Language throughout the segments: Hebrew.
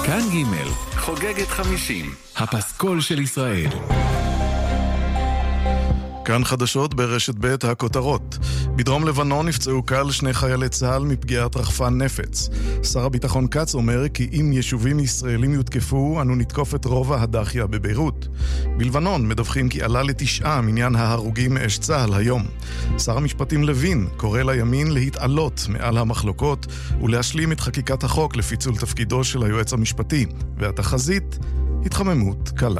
כאן ג' חוגגת 50, הפסקול של ישראל. כאן חדשות ברשת ב' הכותרות. בדרום לבנון נפצעו קל 2 חיילי צה"ל מפגיעת רחפן נפץ. שר הביטחון כץ אומר כי אם יישובים ישראלים יותקפו, אנו נתקוף את רובע הדחיה בביירות. בלבנון מדווחים כי עלה ל9 מניין ההרוגים מאש צה"ל היום. שר המשפטים לוין קורא לימין להתעלות מעל המחלוקות ולהשלים את חקיקת החוק לפיצול תפקידו של היועץ המשפטי. והתחזית, התחממות קלה.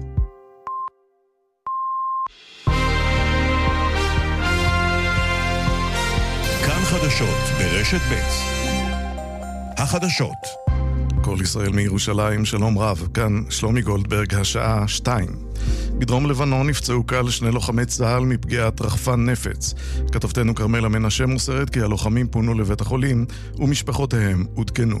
חדשות ברשת ב'. החדשות. כל ישראל מירושלים, שלום רב. כאן שלומי גולדברג, השעה 2. בדרום לבנון נפצעו קל 2 לוחמי צה"ל מפגיעת רחפן נפץ. כתבתנו כרמלה מנשה מוסרת כי הלוחמים פונו לבית החולים ומשפחותיהם עודכנו.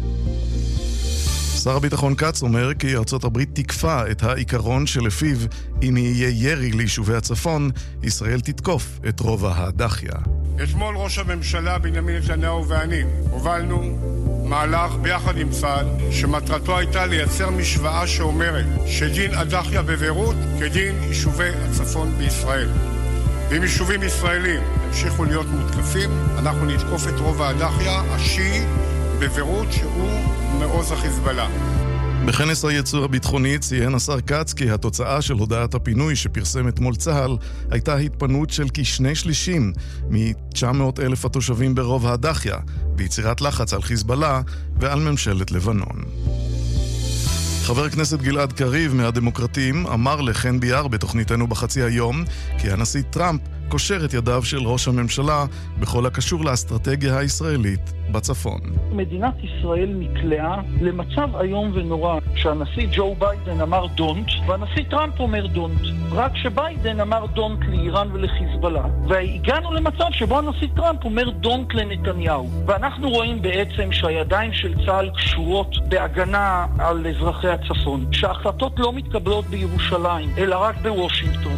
שר הביטחון כץ אומר כי ארצות הברית תקפה את העיקרון שלפיו אם יהיה ירי ליישובי הצפון, ישראל תתקוף את רובע הדחיה. אתמול ראש הממשלה בנימין נתניהו ואני הובלנו מהלך ביחד עם צה"ל שמטרתו הייתה לייצר משוואה שאומרת שדין הדחיה בביירות כדין יישובי הצפון בישראל. ואם יישובים ישראלים המשיכו להיות מותקפים, אנחנו נתקוף את רובע הדחיה השיעי בביירות שהוא מעוז החיזבאללה. בכנס הייצור הביטחוני ציין השר כץ כי התוצאה של הודעת הפינוי שפרסם אתמול צה"ל הייתה התפנות של כ2/3 מ-900,000 התושבים ברובע הדחיה, ביצירת לחץ על חיזבאללה ועל ממשלת לבנון. חבר הכנסת גלעד קריב מהדמוקרטים אמר לחן ביאר בתוכניתנו בחצי היום כי הנשיא טראמפ קושר את ידיו של ראש הממשלה בכל הקשור לאסטרטגיה הישראלית בצפון. מדינת ישראל נקלעה למצב היום ונורא שהנשיא ג'ו ביידן אמר דונט והנשיא טראמפ אומר דונט, רק שביידן אמר דונט לאיראן ולחיזבאללה, והגענו למצב שבו הנשיא טראמפ אומר דונט לנתניהו, ואנחנו רואים בעצם שהידיים של צה"ל קשורות בהגנה על אזרחי הצפון, שההחלטות לא מתקבלות בירושלים אלא רק בוושינגטון.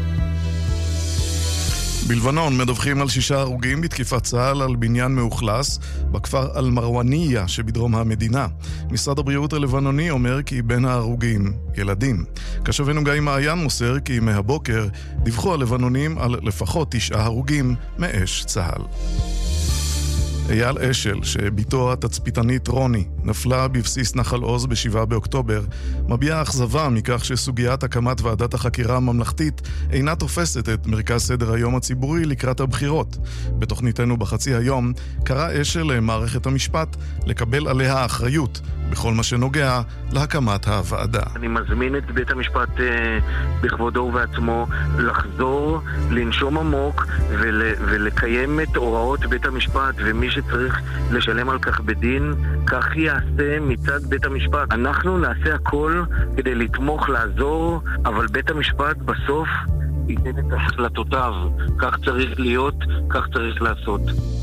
בלבנון מדווחים על 6 הרוגים בתקיפת צה"ל על בניין מאוכלס בכפר אל-מרואניה שבדרום המדינה. משרד הבריאות הלבנוני אומר כי בין ההרוגים ילדים. כתבנו גיא מעיין מוסר כי מהבוקר דיווחו הלבנונים על לפחות 9 הרוגים מאש צה"ל. אייל אשל, שביתו התצפיתנית רוני נפלה בבסיס נחל עוז ב7 באוקטובר, מביע אכזבה מכך שסוגיית הקמת ועדת החקירה הממלכתית אינה תופסת את מרכז סדר היום הציבורי לקראת הבחירות. בתוכניתנו בחצי היום קרא אשל למערכת המשפט לקבל עליה אחריות בכל מה שנוגע להקמת הוועדה. אני מזמין את בית המשפט בכבודו ובעצמו לחזור, לנשום עמוק ולקיים את הוראות בית המשפט, ומי שצריך לשלם על כך בדין, כך יעשה מצד בית המשפט. אנחנו נעשה הכל כדי לתמוך, לעזור, אבל בית המשפט בסוף ייתן את החלטותיו. כך צריך להיות, כך צריך לעשות.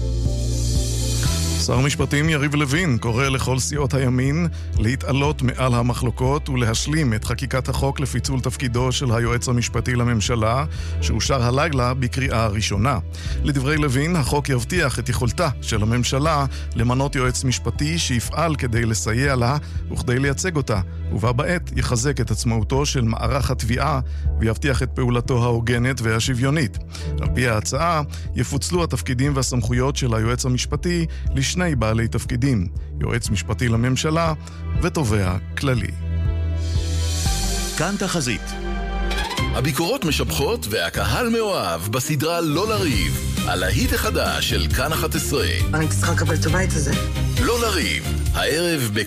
שר המשפטים יריב לוין קורא לכל סיעות הימין להתעלות מעל המחלוקות ולהשלים את חקיקת החוק לפיצול תפקידו של היועץ המשפטי לממשלה שאושר הלילה בקריאה ראשונה. לדברי לוין, החוק יבטיח את יכולתה של הממשלה למנות יועץ משפטי שיפעל כדי לסייע לה וכדי לייצג אותה, ובה בעת יחזק את עצמאותו של מערך התביעה ויבטיח את פעולתו ההוגנת והשוויונית. על פי ההצעה יפוצלו התפקידים והסמכויות של היועץ המשפטי לשני בעלי תפקידים, יועץ משפטי לממשלה ותובע כללי. כאן תחזית. הביקורות משבחות והקהל מאוהב בסדרה לא לריב, על ההיט החדש של כאן 11. אני צריכה לקבל את הבית הזה. לא לריב, הערב